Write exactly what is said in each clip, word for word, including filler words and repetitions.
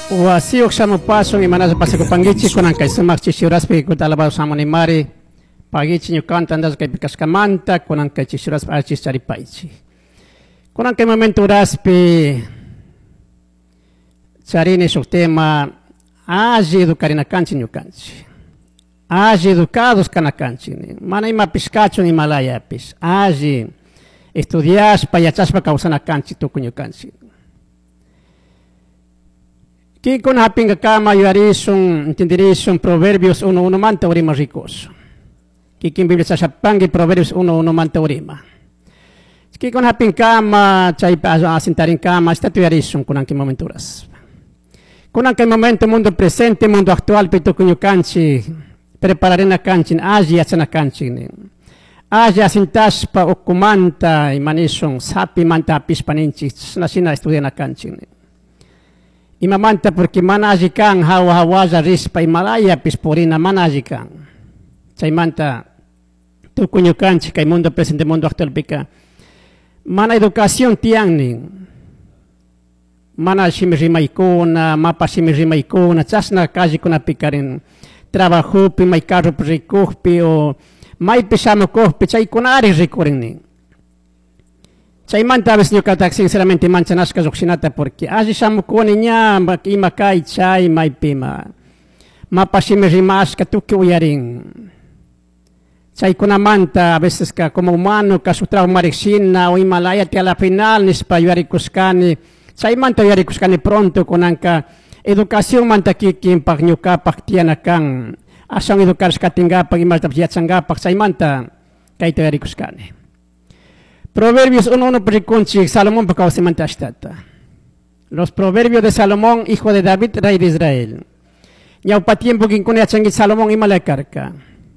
Wasiok sa mapasong imana sa pasikupangichi ko ng kaisamak chisiraspi ko talabaw sa ni Mari pagichi nyo kantandas kay pikas kamanta ko ng kay chisiraspi archis cari paichi ko ng kay momento raspi charini sok tema agi educar na kanchi nyo kanchi agi educados ka na kanchi mana ima piskacho ni malaya pis agi estudias payachas pa kausan na kanchi to kunyo kanchi que con haping kama yuarisong entenderisong Proverbios uno uno man teorema ricos. Que kin Biblia sa pangi Proverbios uno uno man teorema. Que con haping kama chay asintarin kama sta yuarisong kun anke momenturas. Kun anke momento mundo presente mundo actual pito kunyo kanchi preparare na kanchi aji at na kanchi ni. Aji asintas pa okumanta imanisong sapi manta apis paninchi na sina estudia na kanchi ni. Imamanta porque manajikang hawa-hawaza rispa Himalaya pisporina manajikang. Chay manta tukunyo kanchi kay mundo presente mundo actual pika. Mana educación tiang ning. Mana shimirimaikona, mapa shimirimaikona, chasna kaji kuna pikarin trabajo pi may carro rikupi o may pisamo kohpi chay kunari rikurin ning. Chay manta abis nyo katak sinceramente manchanas ka zoksinata porque aji samu kone niya ima kai chay may pima mapasimirimas ka tuki uyaring chay kuna manta a veces ka como humano ka sutraw mariksina o Himalaya ti ala final nispa yuarikuskani chay manta yuarikuskani pronto kunangka edukasyong manta kikin pak nyo ka pak tiyan kang asang edukar ska tingga pag imatap yatsangga pak chay manta kay to yuarikuskani. Proverbios uno uno periconchi Salomón pecado se mantastata. Los proverbios de Salomón, hijo de David, rey de Israel. Ya pa tiempo que con changi Salomón y malacarca.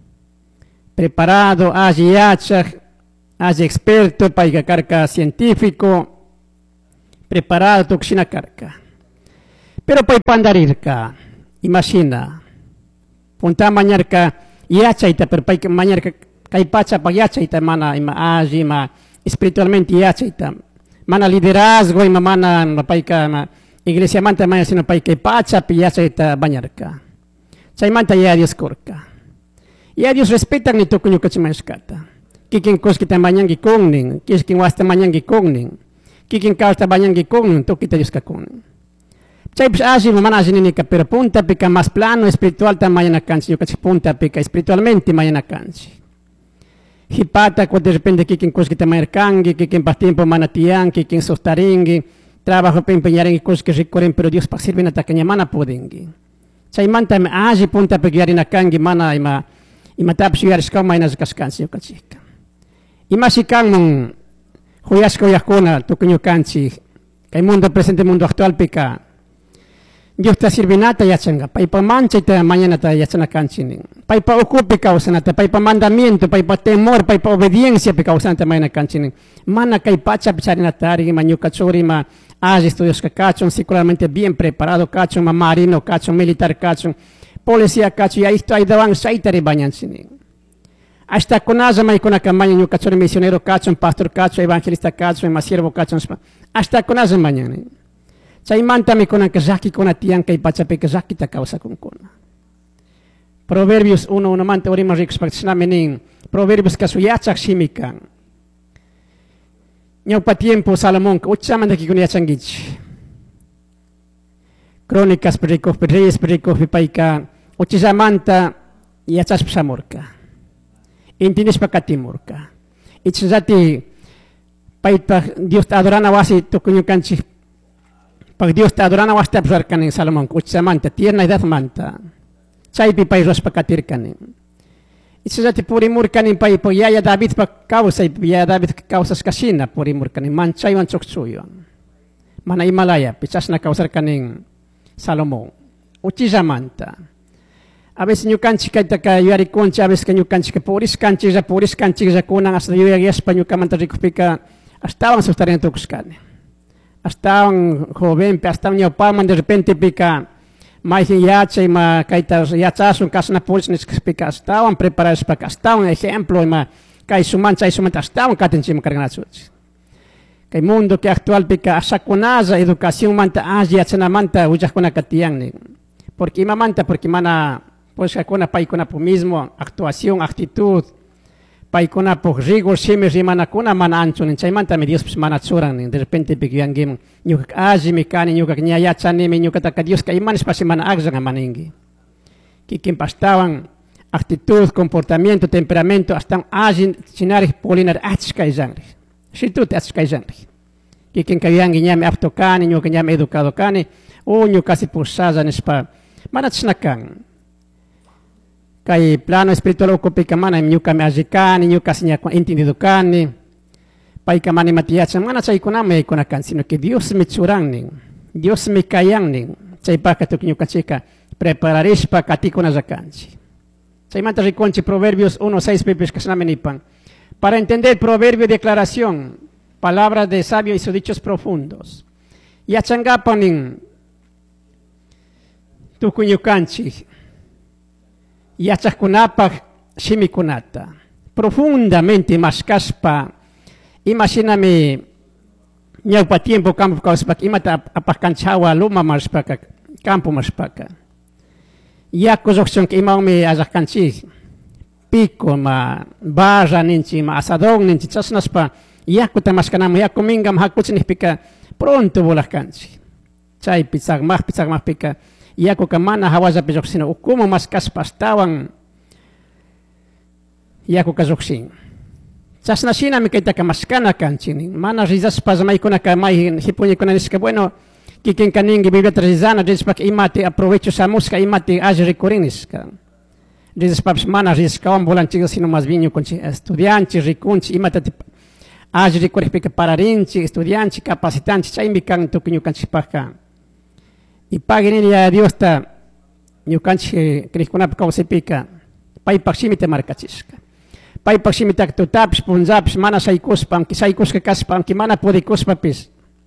Preparado, allí hacha, allí experto, paiga carca científico. Preparado, toxina carca. Pero pa pandarirca, imagina. Punta mañarca, yachaita, pero pa mañarca, caipacha pa yachaita, mana, ima allí, ma. Espiritualmente yachaita mana liderazgo ima mana paika ma iglesia manta maya sino paika pacha pi yachaita bañarka chay manta ya Dios korka ya Dios respeta ni tokunyo kachimaskata kikin kos kita manyangi kongning kiskin wasta manyangi kongning kikin kausta manyangi kongning to kita Dios ka kongning chay pasi mana sinini ka pero punta pika mas plano espiritual ta mayana kanchi yo punta pika espiritualmente mayana kanchi hipata ko de repente kikin kos kita mayarkangi kikin pa tiempo manatian kikin sostaringi trabajo pempeñarengi kos que recorren pero Dios pa sirve na takanya mana podengi chay manta me aji punta pegyari na kangi mana ima ima tapsi yari ska may nas kaskansi kachika ima sikang mong huyas ko yakona to kunyo kanchi kay mundo presente mundo actual pika Dios ta sirvinata yachanga pai pa mancha ita mañana ta yachana kanchinin pai pa ocupe causanata pai pa mandamiento pai pa temor pai pa obediencia pe causanata mañana kanchinin mana kai pacha picharina tari manyu kachori ma as estudios ka kachon seguramente bien preparado kachon ma marino kachon militar kachon policía kachon ya isto ay dawan saitari bañanchinin hasta konaza mai kona kamaña nyu kachon misionero kachon pastor kachon evangelista kachon ma siervo kachon hasta konaza mañana chay manta mi kona kazaki kona tiang kay pachape kazaki ta causa con kona. Proverbios uno uno manta orima ricos paktsna mening Proverbios kasuyachak shimikan. Nyaw pa tiempo Salomón ka utsaman daki kunya changich. Crónicas perikov pereyes perikov pipaika utsamanta yachas psamorka. Intinis pakatimorka. Itzati paita Dios adorana wasi to kunyo kanchi pag Dios ta adorana wasta absar kanin Salomón kutsamanta tierna edad manta chay pi pay ros pakatir kanin itzati puri mur kanin pay po yaya David pa causa yaya David causas kasina puri mur kanin manchay wan choksuyo mana Himalaya pichas na causar kanin Salomón utizamanta a veces nyu kanchi kay ta ka yari koncha a veces kanyu kanchi ka puris kanchi za puris kanchi za kunang hasta yu yagi espanyo kamanta rikupika hasta wan sustarin tokuskane hasta un joven, hasta un ñaupaman de repente pica mais yacha y ma kaita yachas un kasna polis pica hasta un preparados para hasta un ejemplo y ma kai suman chai suman hasta un katenchi ma karganachut kay mundo que actual pika asakunaza educación manta aji atsana manta ujakuna katiyang ni. Porque ima manta porque mana pues kakuna paikuna po mismo actuación, actitud, paikuna po rigor simi rimana kuna mana ancho ni chaymanta me Dios pues mana tsurang ni de repente pikiyang gim nyukak aji mikani nyukak nyayachani mi nyukataka Dios kay manis pasi mana agzang maningi. Kikin pastawan actitud, comportamiento, temperamento, hasta aji sinarik polinar atska izangri. Situt atska izangri. Kikin kayang nyame apto kani, nyuk nyame educado kani, o nyukasi pusaza nispa manatsnakan. Kay plano espiritual ko pikamana nyukame ajikani, nyukasi nya entendido kani. Paikamani matiyacha manatsay kuname kunakan sino que Dios me churang Dios me kayang ning. Chay pakatuk nyukachika prepararispa katikuna zakanchi. Chay manta riconchi Proverbios uno seis pipis kasnamenipan. Para entender proverbio y declaración, palabras de sabio y sus dichos profundos. Yachangapanin tukunyukanchi. Yachaskunapak shimikunata. Profundamente maskaspa. Imagíname nyaupa tiempo campo kauspak imata apakkanchawa luma marspaka campo marspaka. Ya kozokson que imao me azakkanchi. Pico ma barra ninchi ma asadong ninchi chasnaspa yaku tamaskanam yaku mingam hakuchni pika pronto volahkanchi. Chay pizzag mah pizzag mah pika yaku kamana hawaza pizoksino ukumo maskaspa tawan yaku kazoksin. Chasnasina mi kaita kamaskana kanchini mana rizas pazamay kuna kamay hipuni kuna niska bueno kikin kaningi biblia trazana dispak imati aprovecho sa música imati aji recurriniska. Dices paps mana risca un volanchigo sino más bien con estudiantes ricunchi imata aji recurri pika pararinchi estudiantes capacitantes chay mikan to kinyo kanchi paka. Y pagini ya Dios ta nyukanchi krikuna paka pika pai paksimite markachiska. Pai paksimita to taps punzaps mana saikuspam ki saikuska kaspam ki mana podikuspam pis.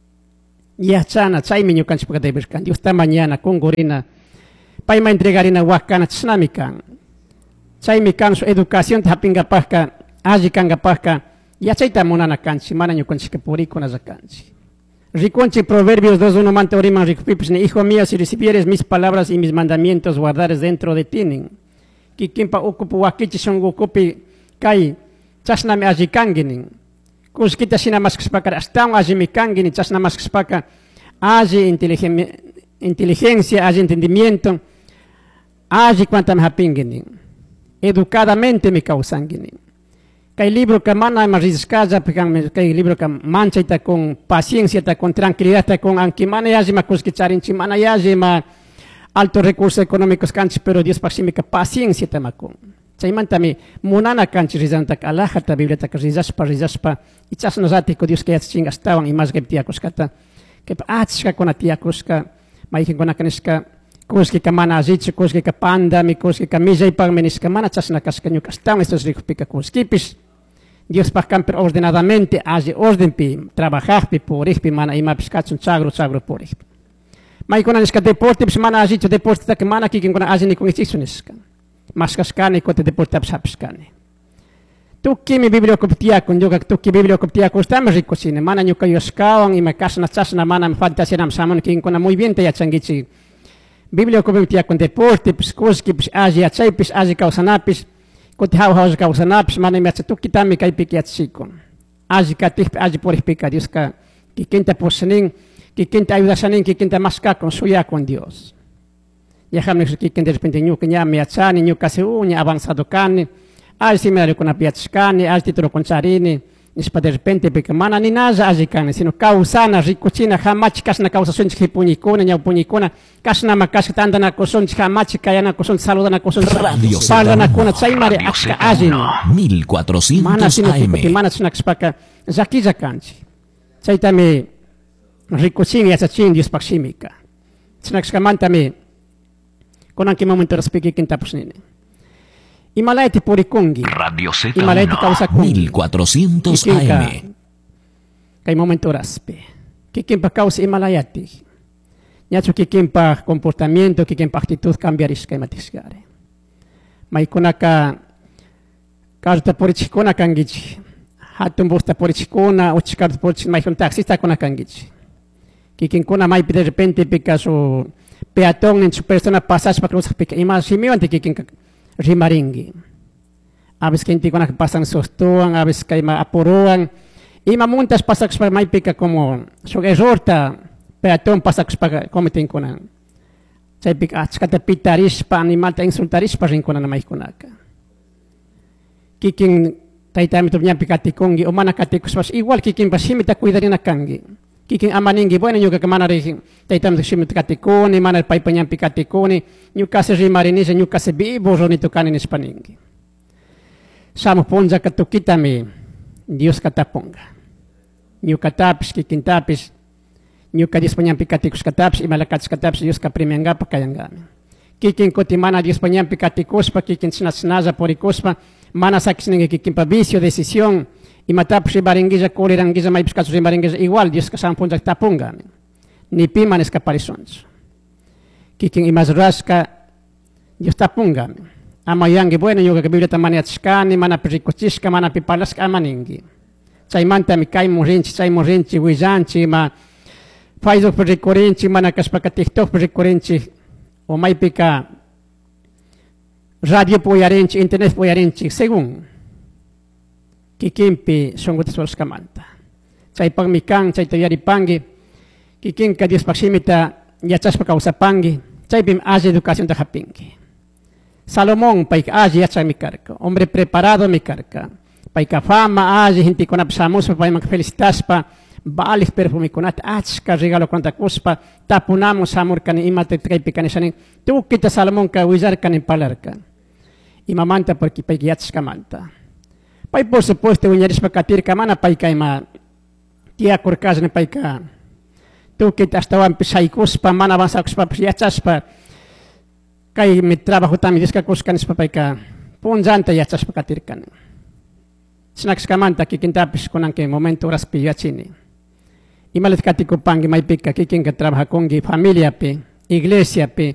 Ya chana chay minyo kanchi paka debiskan. Dios ta mañana con gorina pai ma entregarina wakana tsunamikan. Chay mikan su educación tapinga paka aji kanga paka ya chay ta monana kanchi mana nyo kanchi kapuriko na zakanchi. Riconchi Proverbios dos uno mante oriman ricupipis ni hijo mío si recibieres mis palabras y mis mandamientos guardares dentro de ti nin. Ki kimpa okupu wakichi son gokupi kai chasname aji kanginin. Kus kita sina maskspaka hasta aji mikangini chasna maskspaka aji inteligencia, aji entendimiento, aji quantam hapinginin. Educadamente me causangini. Kay libro que mana mariscaza, kay libro que mancha ita con paciencia, ita con tranquilidad, ita con ankimana yaji ma kuskicharin chimana yaji ma altos recursos económicos canchi, pero Dios paximica paciencia ita makon. Chaymantami munana canchi rizanta alaja ta biblia ta rizaspa rizaspa ichas nosati ko Dios que chingas tawan y más que tiakuskata que atska con atiakuska maikin con akaniska kuski kamana azichi kuski kapanda mi kuski kamija ipang meniska mana chasna kaskanyu kastam estos ricos pica kuskipis Dios pa camper ordenadamente azi orden pi trabajar pi por pi mana ima piskatsun chagro chagro por pi mai con aniska deporte pis mana azichi deporte ta mana kikin con azini con ichisuneska maskaskani kote deporte apsapskani tukki mi biblio koptia con yoga tukki biblio koptia kostam rico sine mana nyuka yoskawan ima kasna chasna mana fantasia nam samon kin con muy bien te ya changichi Biblia koptia con deporte pskoski pis asia chaipis asia kausanapis kote hau hau kausanapis mana me tukki tami kai pikiatsiko asia katih asia por pika Dios ka kikenta posning kikenta ayuda sanin kikenta maska con suya con Dios ya hamne kikenta de repente nyuka nya me achani nyuka se unya avanzado kani asia me con apiatskani asia titolo con charini nispa de repente porque mana ni naza azikane sino kausana rikuchina hamachi kasna kausa sonchi hipunikuna nya punikuna kasna makas tanda na kosonchi hamachi kayana kosonchi saludana kosonchi Radio parda na kuna chaimare aska azin mil cuatrocientos mana sino A M. que mana sina kspaka zaki zakanchi chaitame rikuchini ya chachin Dios pakshimika sina kskamanta me konan ki momento respeki kintapusnine Imalaiti purikungi. Radio Z Imalaiti kausakungi. mil cuatrocientos A M. Kay momento raspe. Kikimpa causa imalayati. Nyacho kikimpa comportamiento, kikimpa actitud cambiaris kay matisgare. May kunaka karta purichikuna kangichi. hatun busta porichikuna uchikar porich may kun taxista kuna kangichi kikin kuna may de repente pika su peatón en su persona pasas para cruzar pika ima simiante kikin rimaringi a veces que kuna pasan sostuan a veces que ima apuruan ima muntas pasak para may pika como su errorta peatón pasak para cometin kuna chay pika achkata pitarispa animal ta insultarispa rinkuna na may kunaka kikin taitami tu nyampi katikongi o mana katikus igual kikin pasimita cuidarina kangi kikin amaningi bueno nyuka kamana ri taitami simita katikoni mana pai panyampi katikoni nyuka se rimarinise nyuka se bibo roni tu kanin spaningi samo ponja katukitami Dios kataponga nyuka tapis kikin tapis nyuka dis panyampi katikus katapis imalakat katapis Dios kaprimenga pakayangami kikin koti mana Dios panyampi katikus pa kikin snasnaza porikuspa mana sakis ninguém que quimpa vicio decisión y matar por baringuija coleranguija mais buscar os baringuija igual Dios que são ponta tapunga ni pima nes caparições que quem imas rasca Dios tapunga amayangi bueno yoga que biblia tamani atskani mana perikochiska mana pipalas amaningi sai manta mi kai morinci sai morinci wizanci ma faz o perikorenci mana kaspaka tiktok perikorenci o mai pika radio poyarenci, internet poyarenci, según kikimpi songgotas walas kamanta. Chay pangmikang, chay tayari pangi, kikin ka Dios paksimita, yachas pakausapangi, chay bim aji educación tahapingi. Salomón, paik aji yachas mikarka, hombre preparado mikarka, paika fama aji, hinti konap samus, paik magfelicitas pa, balik perfumi konat, achka regalo konta kuspa, tapunamos samur kani imate trepi kani sanin, tu kita Salomón ka wizar kani palarka. Y mamanta porque pai giats kamanta. Pai por supuesto unyaris pakatir kamana pai kaima tia kurkas ne pai ka. Tu kita estaban pisaikus pa mana bangsa kuspa yachas pa kai mi trabajo también diska kuskan pa pai ka punjanta yachas pakatir kan. Snacks kamanta kikin tapis konan ke momento ras pi yachini. Imalet katiko pangi mai pika kikin ka trabaja kongi familia pe iglesia pe